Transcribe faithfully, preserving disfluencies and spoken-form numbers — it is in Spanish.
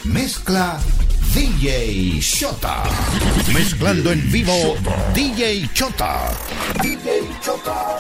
Mezcla D J Shota. Mezclando en vivo D J Chota. D J Chota.